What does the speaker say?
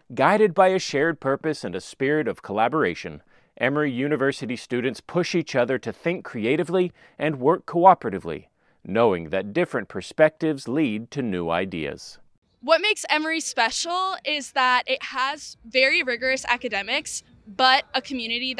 Guided by a shared purpose and a spirit of collaboration, Emory University students push each other to think creatively and work cooperatively, knowing that different perspectives lead to new ideas. What makes Emory special is that it has very rigorous academics, but a community